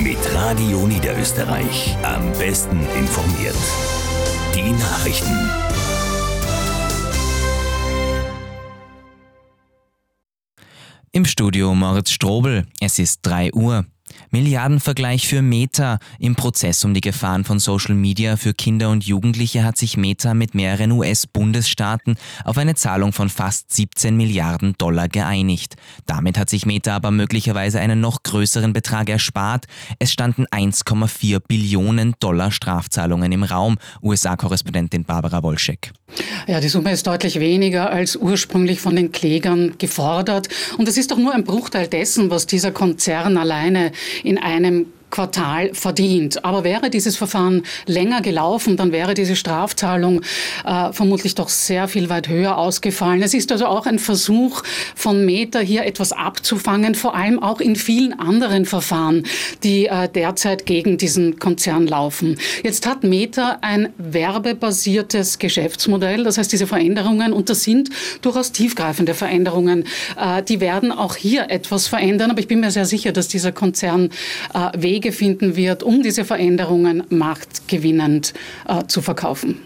Mit Radio Niederösterreich am besten informiert. Die Nachrichten. Im Studio Moritz Strobel. Es ist 3 Uhr. Milliardenvergleich für Meta. Im Prozess um die Gefahren von Social Media für Kinder und Jugendliche hat sich Meta mit mehreren US-Bundesstaaten auf eine Zahlung von fast 17 Milliarden Dollar geeinigt. Damit hat sich Meta aber möglicherweise einen noch größeren Betrag erspart. Es standen 1,4 Billionen Dollar Strafzahlungen im Raum. USA-Korrespondentin Barbara Wolschek. Ja, die Summe ist deutlich weniger als ursprünglich von den Klägern gefordert. Und es ist doch nur ein Bruchteil dessen, was dieser Konzern alleine in einem Quartal verdient. Aber wäre dieses Verfahren länger gelaufen, dann wäre diese Strafzahlung vermutlich doch sehr viel weit höher ausgefallen. Es ist also auch ein Versuch von Meta, hier etwas abzufangen, vor allem auch in vielen anderen Verfahren, die derzeit gegen diesen Konzern laufen. Jetzt hat Meta ein werbebasiertes Geschäftsmodell, das heißt, diese Veränderungen, und das sind durchaus tiefgreifende Veränderungen, die werden auch hier etwas verändern, aber ich bin mir sehr sicher, dass dieser Konzern Wege finden wird, um diese Veränderungen marktgewinnend zu verkaufen.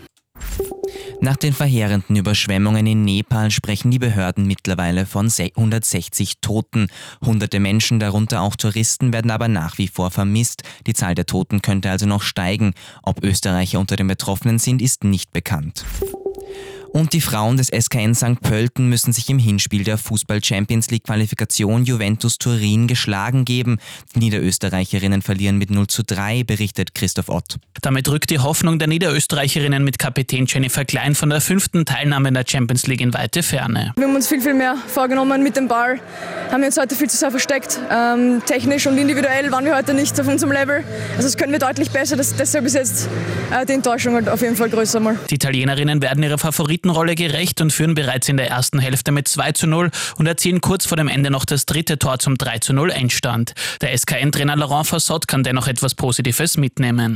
Nach den verheerenden Überschwemmungen in Nepal sprechen die Behörden mittlerweile von 160 Toten. Hunderte Menschen, darunter auch Touristen, werden aber nach wie vor vermisst. Die Zahl der Toten könnte also noch steigen. Ob Österreicher unter den Betroffenen sind, ist nicht bekannt. Und die Frauen des SKN St. Pölten müssen sich im Hinspiel der Fußball-Champions-League-Qualifikation Juventus Turin geschlagen geben. Die Niederösterreicherinnen verlieren mit 0:3, berichtet Christoph Ott. Damit rückt die Hoffnung der Niederösterreicherinnen mit Kapitän Jennifer Klein von der 5. Teilnahme in der Champions League in weite Ferne. Wir haben uns viel mehr vorgenommen mit dem Ball, haben uns heute viel zu sehr versteckt. Technisch und individuell waren wir heute nicht auf unserem Level. Also das können wir deutlich besser, deshalb ist jetzt die Enttäuschung halt auf jeden Fall größer mal. Die Italienerinnen werden ihrer Favoritenrolle gerecht und führen bereits in der ersten Hälfte mit 2:0 und erzielen kurz vor dem Ende noch das 3. Tor zum 3:0 Endstand. Der SKN-Trainer Laurent Fassot kann dennoch etwas Positives mitnehmen.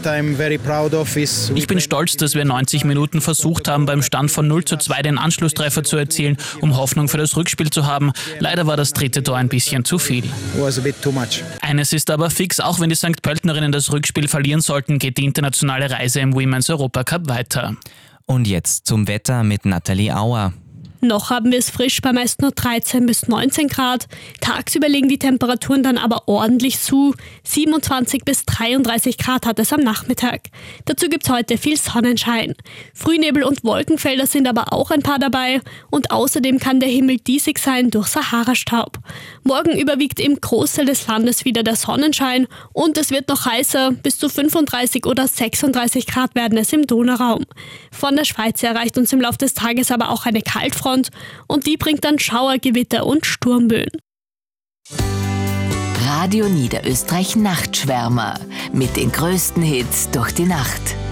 Ich bin stolz, dass wir 90 Minuten versucht haben, beim Stand von 0:2 den Anschlusstreffer zu erzielen, um Hoffnung für das Rückspiel zu haben. Leider war das 3. Tor ein bisschen zu viel. Eines ist aber fix, auch wenn die St. Pöltenerinnen das Rückspiel verlieren sollten, geht die internationale Reise im Women's Europacup weiter. Und jetzt zum Wetter mit Nathalie Auer. Noch haben wir es frisch, bei meist nur 13 bis 19 Grad. Tagsüber legen die Temperaturen dann aber ordentlich zu. 27 bis 33 Grad hat es am Nachmittag. Dazu gibt es heute viel Sonnenschein. Frühnebel und Wolkenfelder sind aber auch ein paar dabei. Und außerdem kann der Himmel diesig sein durch Sahara-Staub. Morgen überwiegt im Großteil des Landes wieder der Sonnenschein. Und es wird noch heißer, bis zu 35 oder 36 Grad werden es im Donauraum. Von der Schweiz erreicht uns im Laufe des Tages aber auch eine Kaltfront. Und die bringt dann Schauer, Gewitter und Sturmböen. Radio Niederösterreich Nachtschwärmer mit den größten Hits durch die Nacht.